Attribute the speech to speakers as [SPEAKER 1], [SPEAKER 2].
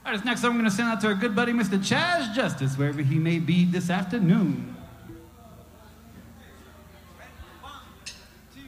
[SPEAKER 1] All right, this next song I'm going to send out to our good buddy, Mr. Chaz Justice, wherever he may be this afternoon.